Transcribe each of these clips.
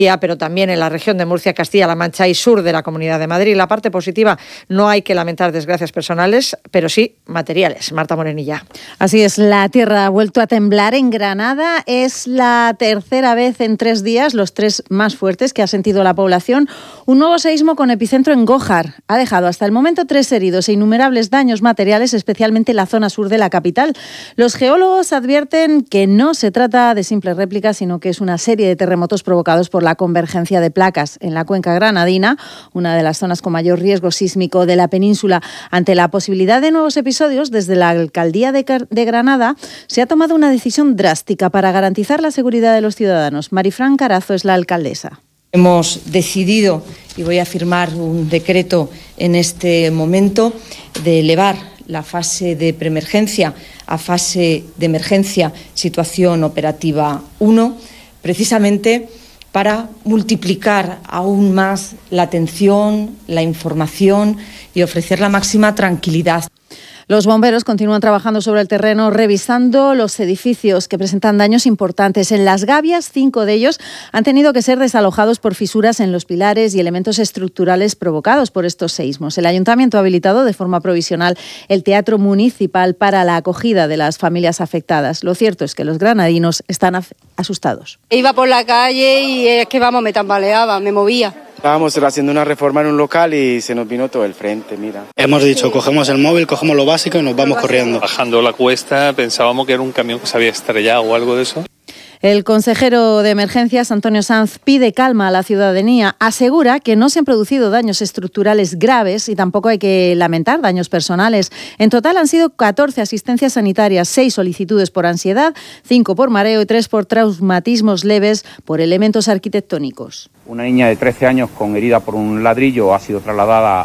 pero también en la región de Murcia, Castilla-La Mancha y sur de la Comunidad de Madrid. La parte positiva, no hay que lamentar desgracias personales, pero sí materiales. Marta Morenilla. Así es, la tierra ha vuelto a temblar en Granada. Es la tercera vez en 3 días, los 3 más fuertes que ha sentido la población. Un nuevo seísmo con epicentro en Gójar ha dejado hasta el momento 3 heridos e innumerables daños materiales, especialmente en la zona sur de la capital. Los geólogos advierten que no se trata de simples réplicas, sino que es una serie de terremotos provocados por la convergencia de placas en la cuenca granadina, una de las zonas con mayor riesgo sísmico de la península. Ante la posibilidad de nuevos episodios, desde la alcaldía de Granada se ha tomado una decisión drástica para garantizar la seguridad de los ciudadanos. Marifran Carazo es la alcaldesa. Hemos decidido, y voy a firmar un decreto en este momento, de elevar la fase de preemergencia a fase de emergencia, situación operativa 1, precisamente para multiplicar aún más la atención, la información y ofrecer la máxima tranquilidad. Los bomberos continúan trabajando sobre el terreno, revisando los edificios que presentan daños importantes. En Las Gavias, 5 de ellos han tenido que ser desalojados por fisuras en los pilares y elementos estructurales provocados por estos seísmos. El ayuntamiento ha habilitado de forma provisional el Teatro Municipal para la acogida de las familias afectadas. Lo cierto es que los granadinos están asustados. Iba por la calle y es que me tambaleaba, me movía. Estábamos haciendo una reforma en un local y se nos vino todo el frente, mira. Hemos dicho, cogemos el móvil, cogemos lo básico y nos vamos corriendo. Bajando la cuesta pensábamos que era un camión que se había estrellado o algo de eso. El consejero de Emergencias, Antonio Sanz, pide calma a la ciudadanía. Asegura que no se han producido daños estructurales graves y tampoco hay que lamentar daños personales. En total han sido 14 asistencias sanitarias, 6 solicitudes por ansiedad, 5 por mareo y 3 por traumatismos leves por elementos arquitectónicos. Una niña de 13 años con herida por un ladrillo ha sido trasladada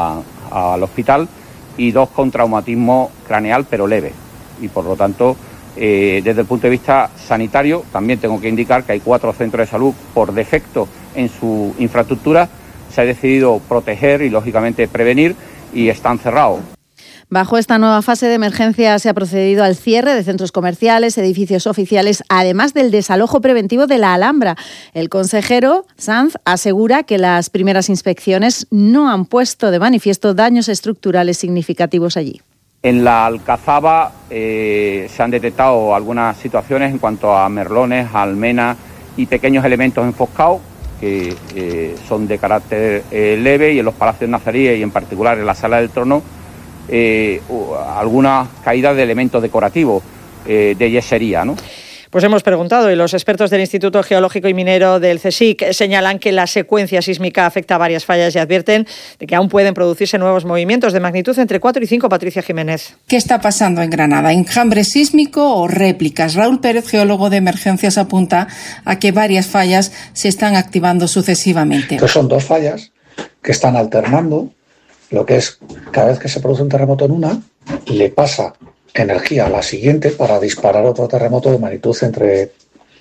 al hospital y 2 con traumatismo craneal pero leve. Y por lo tanto, desde el punto de vista sanitario, también tengo que indicar que hay 4 centros de salud por defecto en su infraestructura. Se ha decidido proteger y, lógicamente, prevenir y están cerrados. Bajo esta nueva fase de emergencia se ha procedido al cierre de centros comerciales, edificios oficiales, además del desalojo preventivo de la Alhambra. El consejero Sanz asegura que las primeras inspecciones no han puesto de manifiesto daños estructurales significativos allí. En la Alcazaba se han detectado algunas situaciones en cuanto a merlones, almenas y pequeños elementos enfoscados que son de carácter leve, y en los palacios nazaríes y en particular en la Sala del Trono algunas caídas de elementos decorativos de yesería, ¿no? Pues hemos preguntado y los expertos del Instituto Geológico y Minero del CSIC señalan que la secuencia sísmica afecta a varias fallas y advierten de que aún pueden producirse nuevos movimientos de magnitud entre 4 y 5. Patricia Jiménez. ¿Qué está pasando en Granada? ¿Enjambre sísmico o réplicas? Raúl Pérez, geólogo de emergencias, apunta a que varias fallas se están activando sucesivamente. Pues son 2 fallas que están alternando, lo que es cada vez que se produce un terremoto en una, le pasa energía a la siguiente para disparar otro terremoto de magnitud entre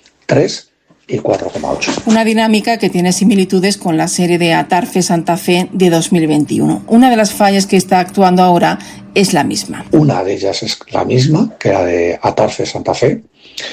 3 y 4,8. Una dinámica que tiene similitudes con la serie de Atarfe-Santa Fe de 2021. Una de las fallas que está actuando ahora es la misma. Una de ellas es la misma que la de Atarfe-Santa Fe,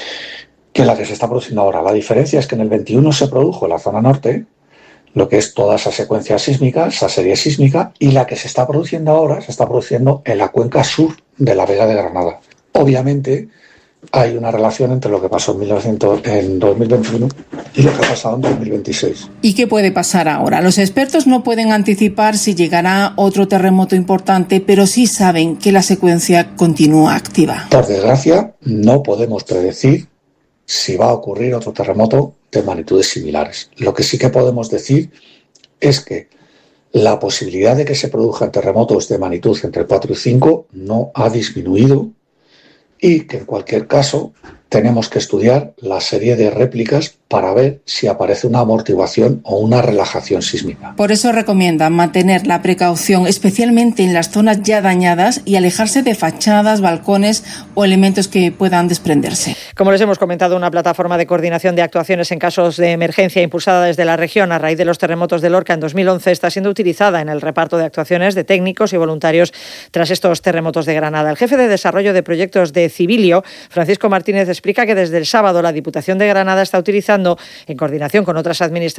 que la que se está produciendo ahora. La diferencia es que en el 21 se produjo en la zona norte lo que es toda esa secuencia sísmica, esa serie sísmica, y la que se está produciendo ahora se está produciendo en la cuenca sur de la Vega de Granada. Obviamente hay una relación entre lo que pasó en 2021 y lo que ha pasado en 2026. ¿Y qué puede pasar ahora? Los expertos no pueden anticipar si llegará otro terremoto importante, pero sí saben que la secuencia continúa activa. Por desgracia, no podemos predecir si va a ocurrir otro terremoto de magnitudes similares. Lo que sí que podemos decir es que la posibilidad de que se produzcan terremotos de magnitud entre 4 y 5 no ha disminuido, y que en cualquier caso tenemos que estudiar la serie de réplicas para ver si aparece una amortiguación o una relajación sísmica. Por eso recomiendan mantener la precaución, especialmente en las zonas ya dañadas, y alejarse de fachadas, balcones o elementos que puedan desprenderse. Como les hemos comentado, una plataforma de coordinación de actuaciones en casos de emergencia impulsada desde la región a raíz de los terremotos de Lorca en 2011 está siendo utilizada en el reparto de actuaciones de técnicos y voluntarios tras estos terremotos de Granada. El jefe de desarrollo de proyectos de Civilio, Francisco Martínez explica que desde el sábado la Diputación de Granada está utilizando, en coordinación con otras administraciones,